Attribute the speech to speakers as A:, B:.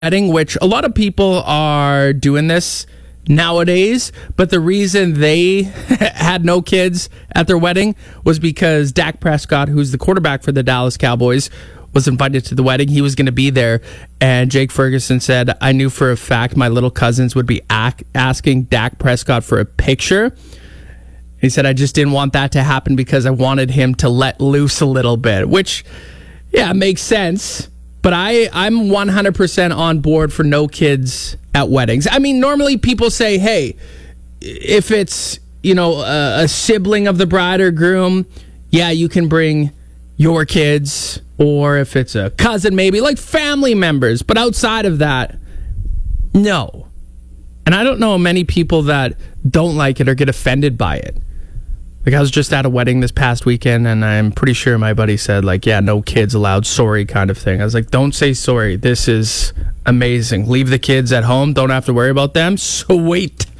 A: wedding, which a lot of people are doing this nowadays, but the reason they had no kids at their wedding was because Dak Prescott, who's the quarterback for the Dallas Cowboys, was invited to the wedding. He was going to be there, and Jake Ferguson said, I knew for a fact my little cousins would be asking Dak Prescott for a picture. He said, I just didn't want that to happen because I wanted him to let loose a little bit, which, yeah, makes sense. But I'm 100% on board for no kids at weddings. I mean, normally people say, hey, if it's, a sibling of the bride or groom, yeah, you can bring your kids. Or if it's a cousin, maybe, like family members. But outside of that, no. And I don't know many people that don't like it or get offended by it. Like, I was just at a wedding this past weekend, and I'm pretty sure my buddy said, like, yeah, no kids allowed, sorry kind of thing. I was like, don't say sorry. This is amazing. Leave the kids at home. Don't have to worry about them. Sweet.